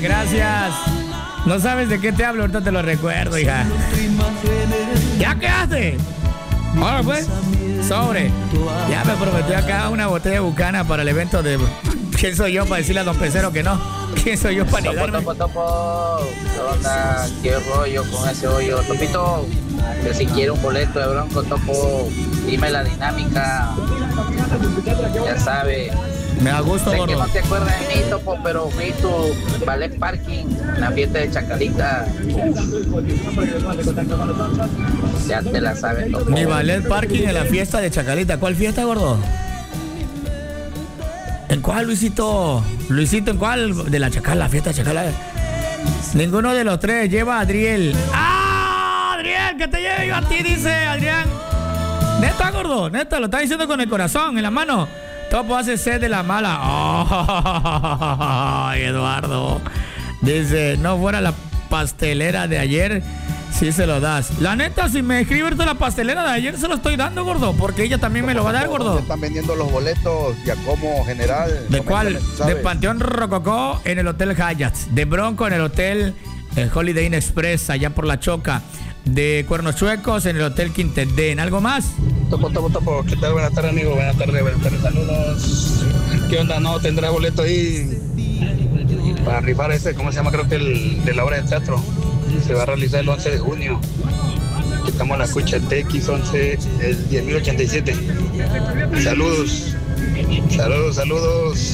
Gracias. No sabes de qué te hablo, ahorita te lo recuerdo, hija. ¿Ya quedaste? Ahora pues, sobre. Ya me prometió acá una botella de Bucana para el evento de... ¿Quién soy yo para decirle a don Pecero que no? ¿Quién soy yo para negarme? Topo. ¿Qué onda? ¿Qué rollo con ese hoyo? Topito, que si quiere un boleto de Bronco, Topo, dime la dinámica. Ya sabe. Me da gusto, sé gordo. que no te acuerdas de mí, Topo, pero fui tu ballet parking en la fiesta de Chacalita. Ya te la sabes, Topo. Mi ballet parking en la fiesta de Chacalita. ¿Cuál fiesta, gordo? ¿En cuál, Luisito? Luisito, ¿en cuál? De la Chacala, la fiesta de Chacala. Ninguno de los tres lleva a Adriel. ¡Ah! Adriel, que te lleve yo a ti, dice Adrián. Neta, gordo, neta, lo está diciendo con el corazón, en la mano. Topo hace sed de la mala. ¡Oh! Eduardo. Dice, no fuera la pastelera de ayer, sí se lo das. La neta, si me escribe la pastelera de ayer, se lo estoy dando, gordo, porque ella también me lo va a dar, gordo. Están vendiendo los boletos, Giacomo General. ¿De cuál? De Panteón Rococó en el Hotel Hyatt. De Bronco en el Hotel Holiday Inn Express, allá por La Choca. De Cuernos Chuecos en el Hotel Quintedén. ¿Algo más? Topo. ¿Qué tal? Buenas tardes, amigo. Buenas tardes. Saludos. ¿Qué onda? ¿No tendrá boleto ahí para rifar ese? ¿Cómo se llama? Creo que el de la obra de teatro. Se va a realizar el 11 de junio. Estamos en la escucha TX11, el 10.087. Saludos.